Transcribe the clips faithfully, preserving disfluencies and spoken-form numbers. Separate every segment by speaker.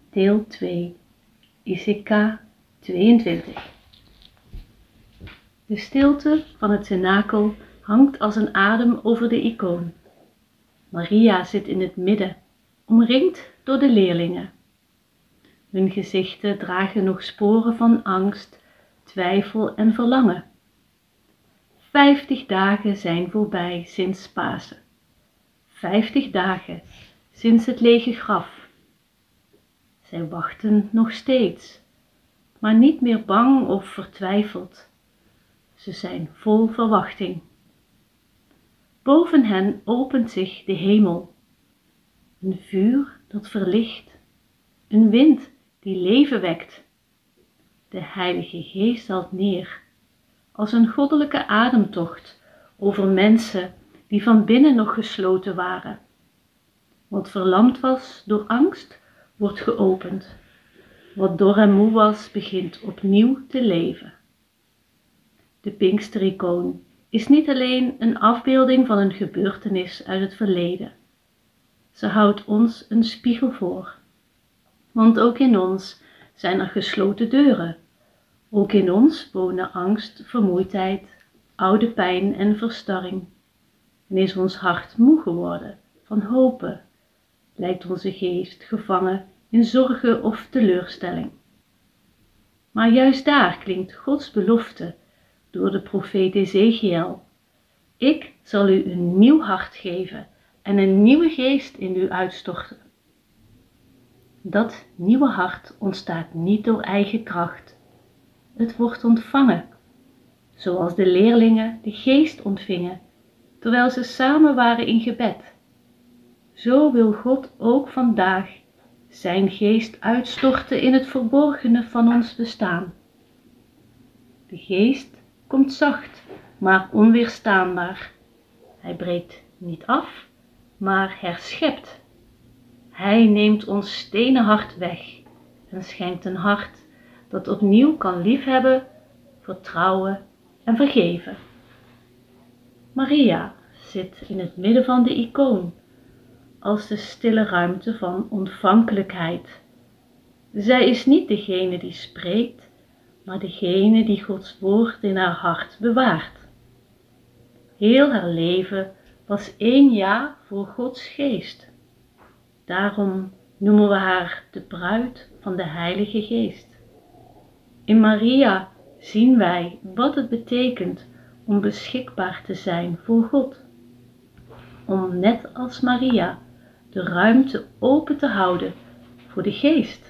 Speaker 1: deel twee, I C K tweeëntwintig. De stilte van het cenakel hangt als een adem over de icoon. Maria zit in het midden, omringd door de leerlingen. Hun gezichten dragen nog sporen van angst, twijfel en verlangen. Vijftig dagen zijn voorbij sinds Pasen. Vijftig dagen sinds het lege graf. Zij wachten nog steeds, maar niet meer bang of vertwijfeld. Ze zijn vol verwachting. Boven hen opent zich de hemel. Een vuur dat verlicht, een wind die leven wekt. De Heilige Geest daalt neer, als een goddelijke ademtocht over mensen die van binnen nog gesloten waren. Wat verlamd was door angst, wordt geopend. Wat dor en moe was, begint opnieuw te leven. De Pinkster-icoon is niet alleen een afbeelding van een gebeurtenis uit het verleden. Ze houdt ons een spiegel voor. Want ook in ons zijn er gesloten deuren. Ook in ons wonen angst, vermoeidheid, oude pijn en verstarring. En is ons hart moe geworden van hopen, lijkt onze geest gevangen in zorgen of teleurstelling. Maar juist daar klinkt Gods belofte door de profeet Ezechiël. Ik zal u een nieuw hart geven en een nieuwe geest in u uitstorten. Dat nieuwe hart ontstaat niet door eigen kracht. Het wordt ontvangen, zoals de leerlingen de geest ontvingen, terwijl ze samen waren in gebed. Zo wil God ook vandaag zijn geest uitstorten in het verborgene van ons bestaan. De geest komt zacht, maar onweerstaanbaar. Hij breekt niet af, maar herschept. Hij neemt ons stenen hart weg en schenkt een hart dat opnieuw kan liefhebben, vertrouwen en vergeven. Maria zit in het midden van de icoon, als de stille ruimte van ontvankelijkheid. Zij is niet degene die spreekt, maar degene die Gods woord in haar hart bewaart. Heel haar leven was één ja voor Gods geest. Daarom noemen we haar de bruid van de Heilige Geest. In Maria zien wij wat het betekent om beschikbaar te zijn voor God. Om net als Maria de ruimte open te houden voor de Geest.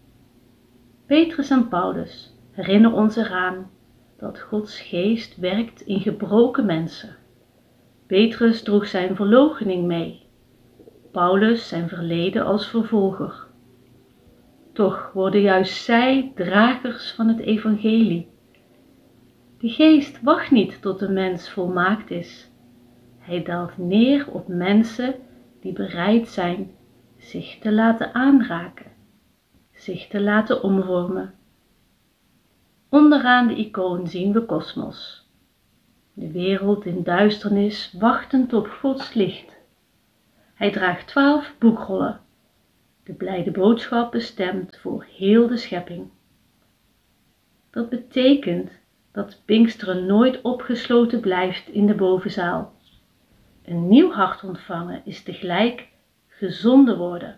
Speaker 1: Petrus en Paulus herinneren ons eraan dat Gods Geest werkt in gebroken mensen. Petrus droeg zijn verloochening mee, Paulus zijn verleden als vervolger. Toch worden juist zij dragers van het evangelie. De Geest wacht niet tot de mens volmaakt is. Hij daalt neer op mensen die bereid zijn zich te laten aanraken, zich te laten omvormen. Onderaan de icoon zien we kosmos. De wereld in duisternis wachtend op Gods licht. Hij draagt twaalf boekrollen, de blijde boodschap bestemd voor heel de schepping. Dat betekent dat Pinksteren nooit opgesloten blijft in de bovenzaal. Een nieuw hart ontvangen is tegelijk gezonden worden.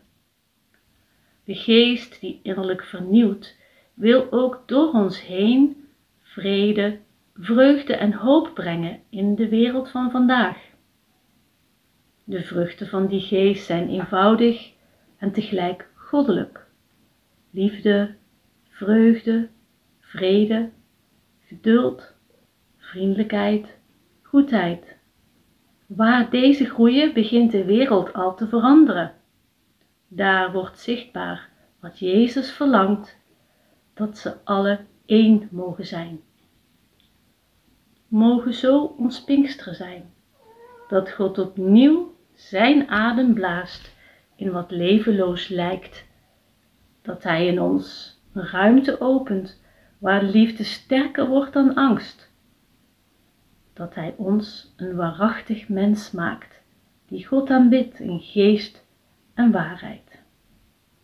Speaker 1: De Geest die innerlijk vernieuwt, wil ook door ons heen vrede, vreugde en hoop brengen in de wereld van vandaag. De vruchten van die Geest zijn eenvoudig en tegelijk goddelijk. Liefde, vreugde, vrede, geduld, vriendelijkheid, goedheid. Waar deze groeien, begint de wereld al te veranderen. Daar wordt zichtbaar wat Jezus verlangt, dat ze alle één mogen zijn. Mogen zo ons Pinksteren zijn, dat God opnieuw zijn adem blaast in wat levenloos lijkt, dat Hij in ons een ruimte opent waar liefde sterker wordt dan angst, dat Hij ons een waarachtig mens maakt, die God aanbidt in geest en waarheid.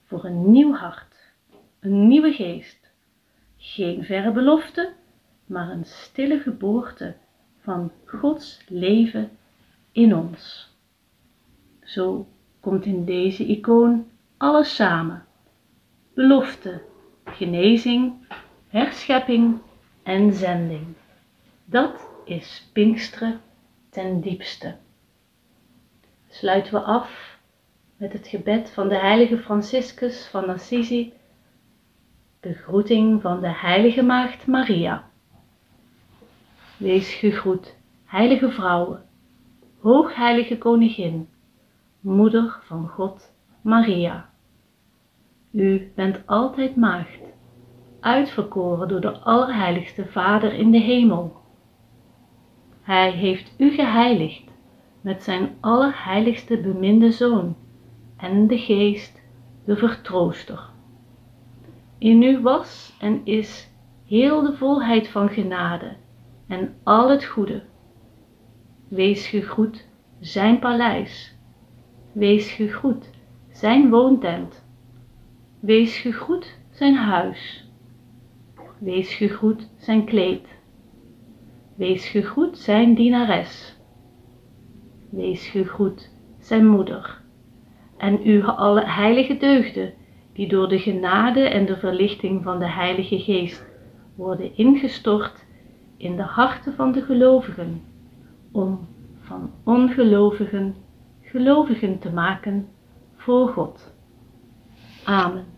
Speaker 1: voor een nieuw hart, een nieuwe geest. Geen verre belofte, maar een stille geboorte van Gods leven in ons. Zo komt in deze icoon alles samen. Belofte, genezing, herschepping en zending. Dat is Pinksteren ten diepste. Sluiten we af met het gebed van de heilige Franciscus van Assisi, de groeting van de heilige maagd Maria. Wees gegroet, heilige vrouwe, hoogheilige koningin, moeder van God Maria. U bent altijd maagd, uitverkoren door de Allerheiligste Vader in de hemel. Hij heeft u geheiligd met zijn allerheiligste beminde Zoon en de Geest, de Vertrooster. In u was en is heel de volheid van genade en al het goede. Wees gegroet zijn paleis. Wees gegroet zijn woontent. Wees gegroet zijn huis. Wees gegroet zijn kleed. Wees gegroet zijn dienares. Wees gegroet zijn moeder. En u alle heilige deugden, die door de genade en de verlichting van de Heilige Geest worden ingestort in de harten van de gelovigen, om van ongelovigen gelovigen te maken voor God. Amen.